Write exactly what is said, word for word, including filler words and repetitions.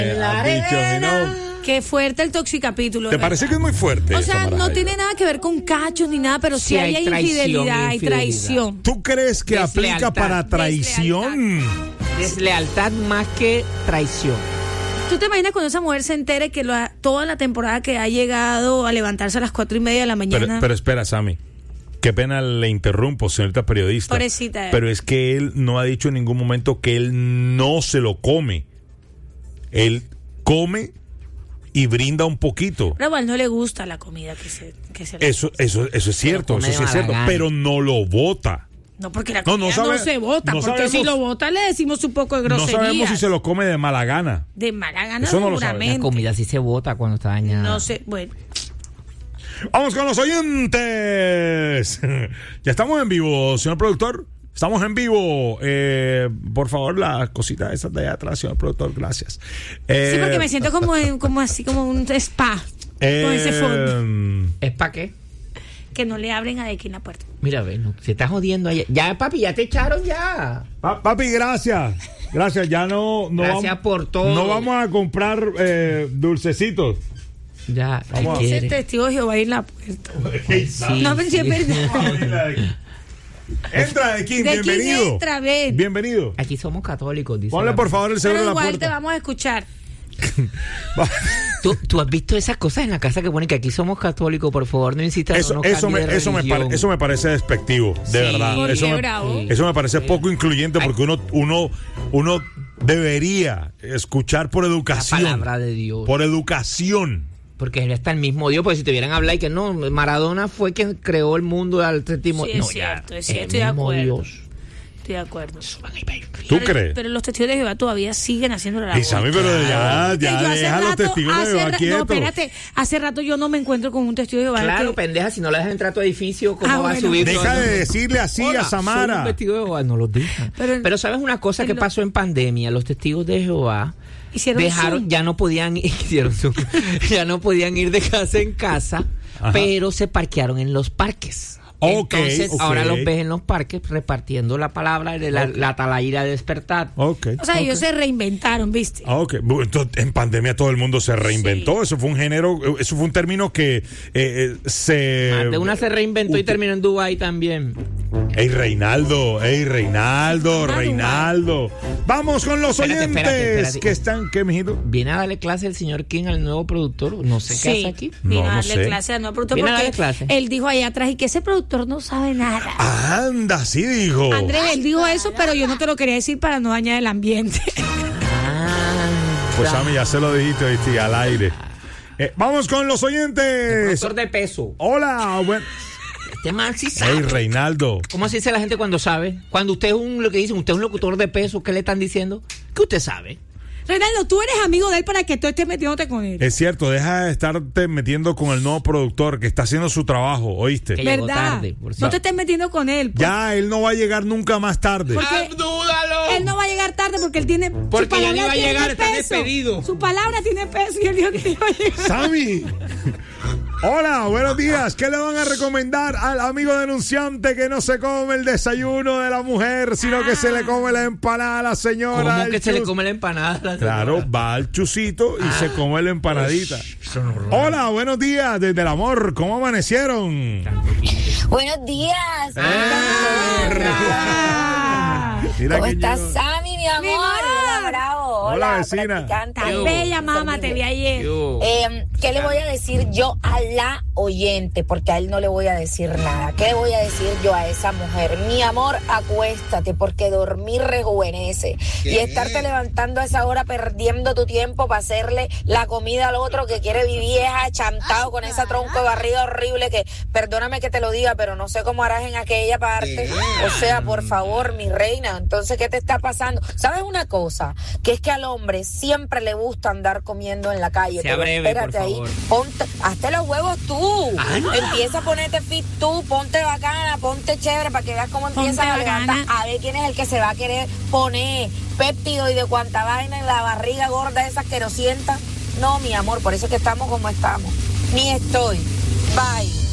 La dicho, no. Qué fuerte el toxicapítulo. ¿Te ¿verdad? parece que es muy fuerte? O sea, Samara no Jaime? tiene nada que ver con cachos ni nada, pero sí, Sí, hay, hay traición, infidelidad, hay infidelidad. traición. ¿Tú crees que aplica Deslealtad. para traición? Deslealtad más que traición. ¿Tú te imaginas cuando esa mujer se entere que lo ha- toda la temporada que ha llegado a levantarse a las cuatro y media de la mañana? Pero, pero espera, Sammy. Qué pena le interrumpo, señorita periodista. Pobrecita, eh. Pero es que él no ha dicho en ningún momento que él no se lo come. Él come y brinda un poquito. Pero igual no le gusta la comida que se, que se le- Eso, eso, eso es cierto, come eso sí de es cierto. mala gana. Pero no lo bota. No, porque la No, no comida no, sabe- se vota, no porque si sabemos- lo vota le decimos un poco de No groserías. sabemos si se lo come de mala gana. De mala gana, Eso no lo sabe. La seguramente. comida sí se bota cuando está dañada. No sé, bueno. Vamos con los oyentes. Ya estamos en vivo, señor productor. Estamos en vivo. Eh, por favor, las cositas esas de allá atrás, señor productor, gracias. Eh, Sí, porque me siento como, en- como así, como un spa. eh, con ese fondo. ¿Es para qué? Que no le abren a de aquí en la puerta. Mira, ve, no, se está jodiendo allá. Ya, papi, ya te echaron ya. pa- papi, gracias. Gracias, ya no, no Gracias vamos, por todo. no vamos a comprar eh, dulcecitos. Ya, Vamos a- ay, Ese quiere. testigo de Jehová ahí en la puerta. Sí, No, pero sí es sí. Entra verdad. de aquí, ¿De quién bienvenido. entra? Ven. Bienvenido. Aquí somos católicos, dice. Ponle la- por favor el seguro Pero de la igual te puerta. vamos a escuchar. ¿Tú, tú has visto esas cosas en la casa que ponen que aquí somos católicos, por favor, no insistas. Eso, no eso, me, cambies de eso, me religión. pare- eso me parece despectivo, de Sí. verdad. ¿Por Eso qué, me, bravo? eso me parece poco incluyente Ay. porque uno, uno, uno debería escuchar por La educación. palabra de Dios. Por educación. Porque él está el mismo Dios, porque si te vieran hablar y que no, Maradona fue quien creó el mundo al séptimo. Sí, es no, cierto, ya, es el cierto, estoy de mismo acuerdo. Dios. Estoy de acuerdo. ¿Tú Pero- crees? Pero los testigos de Jehová todavía siguen haciendo la labor. Y Sammy, pero ya, Que yo ya hace deja a los rato- testigos de hace Jehová ra- No, quietos. espérate. Hace rato yo no me encuentro con un testigo de Jehová. Claro, que- pendeja, si no le dejas entrar a tu edificio, ¿cómo Ah, va bueno. a subir? Deja todo? de decirle así Hola, a soy Samara. un testigo de Jehová, no los deja. Pero- Pero, ¿sabes una cosa que Lo- pasó en pandemia? Los testigos de Jehová Hicieron dejaron, Zoom. ya no podían, hicieron Zoom, ya no podían ir de casa en casa, Ajá. pero se parquearon en los parques. Ok, Entonces, ok. ahora los ves en los parques repartiendo la palabra de la, la talaíra de despertar. Ok. O sea, ellos se reinventaron, ¿viste? Ah, ok. Bu- entonces, en pandemia todo el mundo se reinventó. Eso fue un género, eso fue un término que eh, eh, se. Más de una se reinventó y ut- terminó en Dubái también. Ey, Reinaldo, ey, Reinaldo, Ah, Reinaldo. Vamos con los Espérate, oyentes espérate, espérate. que están, ¿qué, mijito? Viene a darle clase el señor King al nuevo productor. No sé qué hace aquí. Vino No, a no darle sé. clase al nuevo productor Viene a porque darle clase. él dijo allá atrás y que ese productor no sabe nada. Anda, sí dijo. Andrés, él dijo eso, pero yo no te lo quería decir para no dañar el ambiente. Ah, Pues a mí ya se lo dijiste, ¿viste? Al aire. Eh, vamos con los oyentes. productor de peso. Hola, buen. Este man sí sabe. Ey, Reinaldo. ¿Cómo se dice la gente cuando sabe? Cuando usted es un, lo que dicen, usted es un locutor de peso, ¿qué le están diciendo? ¿Qué usted sabe? Reinaldo, tú eres amigo de él para que tú estés metiéndote con él. Es cierto, deja de estarte metiendo con el nuevo productor que está haciendo su trabajo, ¿oíste? Que llegó ¿Verdad? tarde, por No cierto. te estés metiendo con él. porque Ya, él no va a llegar nunca más tarde. Porque- ¡Dúdalo! Él no va a llegar tarde porque él tiene. Porque su palabra ya ni va a tiene llegar, está peso. despedido. Su palabra tiene peso y él dijo que iba a llegar. Sammy. Hola, buenos días. ¿Qué le van a recomendar al amigo denunciante que no se come el desayuno de la mujer, sino que se le come la empanada a la señora? ¿Cómo el que se le chus- come la empanada? a la Claro, señora? va al chusito y se come la empanadita. Eso no es raro. Hola, buenos días desde el amor. ¿Cómo amanecieron? Buenos días. Ah. Mira ¿Cómo quién estás, llegó. Sammy, mi amor? Mi amor. Hola, bravo. Hola, Hola, vecina. practicante. Tan bella, mamá, te vi ayer. Yo. Eh, ¿Qué le voy a decir yo a la oyente? Porque a él no le voy a decir nada. ¿Qué le voy a decir yo a esa mujer? Mi amor, acuéstate, porque dormir rejuvenece. Y estarte levantando a esa hora perdiendo tu tiempo para hacerle la comida al otro que quiere vivir es achantado con esa tronco de barriga horrible que, perdóname que te lo diga, pero no sé cómo harás en aquella parte. O sea, por favor, mi reina, entonces, ¿qué te está pasando? ¿Sabes una cosa? Que es que al hombre siempre le gusta andar comiendo en la calle. Sea pero breve, espérate por ahí, favor. ponte, hazte los huevos tú. Ah, no. Empieza a ponerte fit tú, ponte bacana, ponte chévere para que veas cómo Ponte empiezas a bacana. levantar, a ver quién es el que se va a querer poner péptido y de cuanta vaina en la barriga gorda esa asquerosienta. No, mi amor, por eso es que estamos como estamos. Ni estoy. Bye.